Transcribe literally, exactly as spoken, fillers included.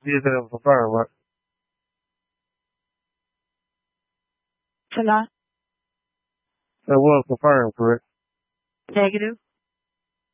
You said it was confirmed, right? Tonight? It was confirmed, correct? Negative.